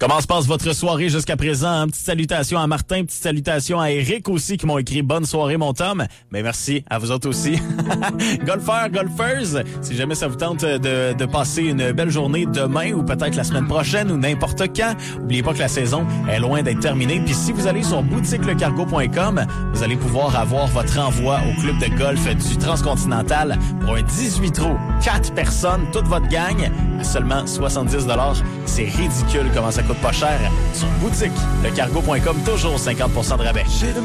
Comment se passe votre soirée jusqu'à présent? Petite salutation à Martin, petite salutation à Eric aussi qui m'ont écrit « Bonne soirée, mon Tom ». Mais merci à vous autres aussi. Golfeurs, golfeuses, si jamais ça vous tente de passer une belle journée demain ou peut-être la semaine prochaine ou n'importe quand, n'oubliez pas que la saison est loin d'être terminée. Puis si vous allez sur boutiquelecargo.com, vous allez pouvoir avoir votre envoi au club de golf du Transcontinental pour un 18 trous, 4 personnes, toute votre gang, à seulement 70 $. C'est ridicule comment ça coûte pas cher. Sur boutiquelecargo.com, toujours 50% de rabais.